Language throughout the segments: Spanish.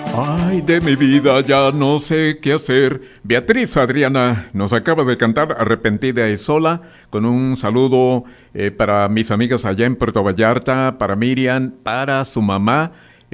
Ay, de mi vida ya no sé qué hacer. Beatriz Adriana nos acaba de cantar Arrepentida y Sola, con un saludo para mis amigas allá en Puerto Vallarta, para Miriam, para su mamá,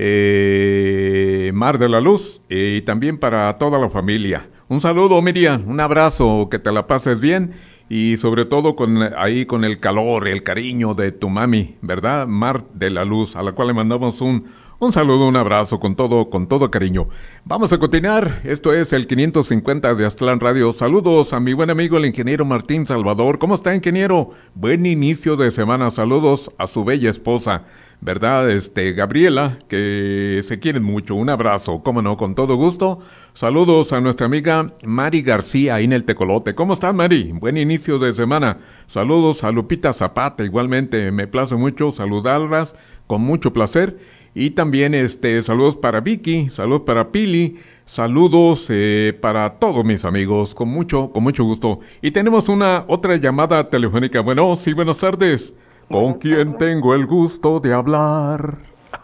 Mar de la Luz, y también para toda la familia. Un saludo, Miriam, un abrazo, que te la pases bien, y sobre todo ahí con el calor, el cariño de tu mami, ¿verdad? Mar de la Luz, a la cual le mandamos un saludo, un abrazo con todo cariño. Vamos a continuar. Esto es el 550 de Aztlán Radio. Saludos a mi buen amigo el ingeniero Martín Salvador. ¿Cómo está, ingeniero? Buen inicio de semana. Saludos a su bella esposa, ¿verdad? Gabriela, que se quieren mucho. Un abrazo, cómo no, con todo gusto. Saludos a nuestra amiga Mari García ahí en el Tecolote. ¿Cómo está, Mari? Buen inicio de semana. Saludos a Lupita Zapata, igualmente. Me place mucho saludarlas con mucho placer. Y también saludos para Vicky, saludos para Pili, saludos para todos mis amigos, con mucho gusto. Y tenemos otra llamada telefónica. Bueno, sí, buenas tardes. ¿Con quién tengo el gusto de hablar?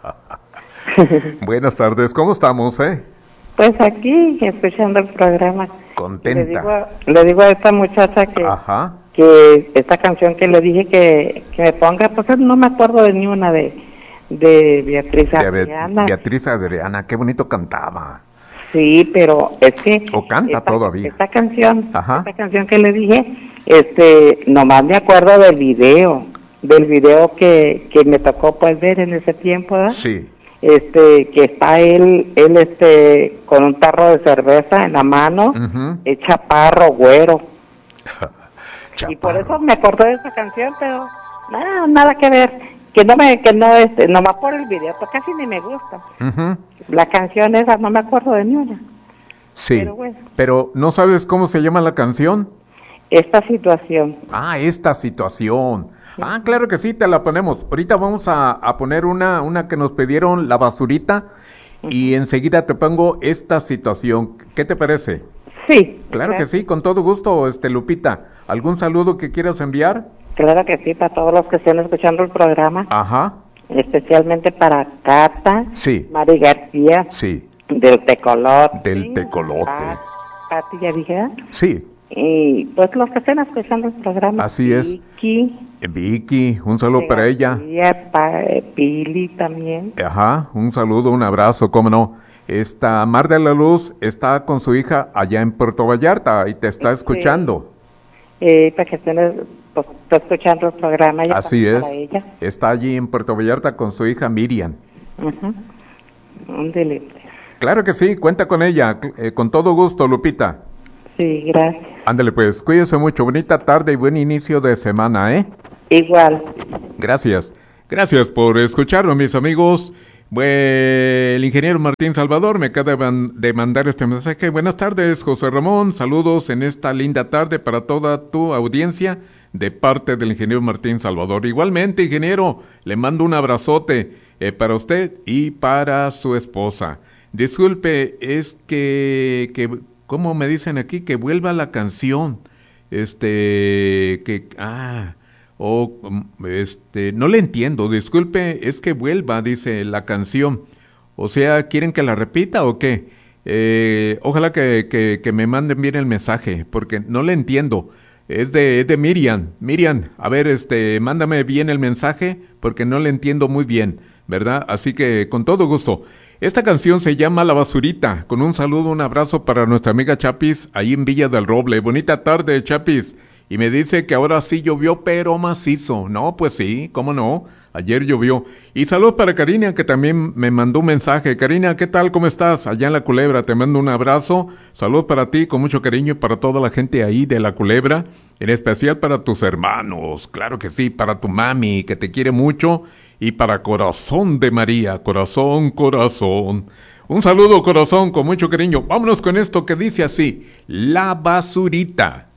Buenas tardes, ¿cómo estamos, Pues aquí, escuchando el programa. Contenta. Le digo a esta muchacha que esta canción que le dije que me ponga, pues no me acuerdo de ni una de Beatriz Adriana. Beatriz Adriana, qué bonito cantaba. Sí, pero es que... O canta todavía. Esta canción que le dije, nomás me acuerdo del video que me tocó pues ver en ese tiempo, ¿verdad? Sí. Que está él con un tarro de cerveza en la mano, es chaparro, güero. Chaparro. Y por eso me acordé de esa canción, pero nada que ver. Nomás por el video, pues casi ni me gusta. La canción esa no me acuerdo de ni una. Sí, pero, bueno. Pero ¿no sabes cómo se llama la canción? Esta situación. Esta situación. Sí. Claro que sí, te la ponemos. Ahorita vamos a poner una que nos pidieron, La Basurita, y enseguida te pongo Esta Situación. ¿Qué te parece? Sí. Claro que sí, con todo gusto, Lupita. ¿Algún saludo que quieras enviar? Claro que sí, para todos los que estén escuchando el programa. Ajá. Especialmente para Cata. Sí. Mari García. Sí. Del Tecolote. Del Tecolote. Pati, ya dije. Sí. Y pues los que estén escuchando el programa. Así es. Vicky, un saludo para ella. Pili también. Ajá, un saludo, un abrazo, cómo no. Mar de la Luz está con su hija allá en Puerto Vallarta y te está escuchando. Para que estén está escuchando el programa. Así es. Ella. Está allí en Puerto Vallarta con su hija Miriam. Claro que sí, cuenta con ella, con todo gusto, Lupita. Sí, gracias. Ándale pues, cuídese mucho, bonita tarde y buen inicio de semana, Igual. Gracias por escucharnos, mis amigos. El ingeniero Martín Salvador me acaba de mandar este mensaje. Buenas tardes, José Ramón, saludos en esta linda tarde para toda tu audiencia de parte del ingeniero Martín Salvador. Igualmente, ingeniero, le mando un abrazote para usted y para su esposa. Disculpe, es que ¿cómo me dicen aquí? Que vuelva la canción. No le entiendo, disculpe, es que vuelva, dice la canción. O sea, ¿quieren que la repita o qué? Ojalá que me manden bien el mensaje, porque no le entiendo. Es de Miriam. Miriam, a ver, mándame bien el mensaje, porque no le entiendo muy bien, ¿verdad? Así que, con todo gusto. Esta canción se llama La Basurita, con un saludo, un abrazo para nuestra amiga Chapis, ahí en Villa del Roble. Bonita tarde, Chapis. Y me dice que ahora sí llovió, pero macizo. No, pues sí, cómo no. Ayer llovió. Y saludos para Karina, que también me mandó un mensaje. Karina, ¿qué tal? ¿Cómo estás? Allá en La Culebra, te mando un abrazo. Saludos para ti, con mucho cariño, y para toda la gente ahí de La Culebra. En especial para tus hermanos, claro que sí, para tu mami, que te quiere mucho. Y para Corazón de María, corazón. Un saludo, corazón, con mucho cariño. Vámonos con esto que dice así: La Basurita.